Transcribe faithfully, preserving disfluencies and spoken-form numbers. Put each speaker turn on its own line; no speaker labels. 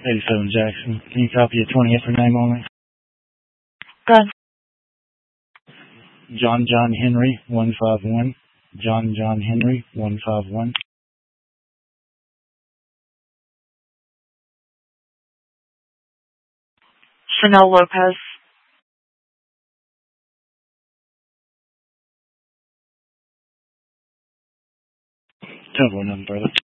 eighty-seven Jackson. Can you copy a twentieth for name only?
Good.
John John Henry, one five one. John John Henry, one five one.
Chanel Lopez.
Telephone number, brother.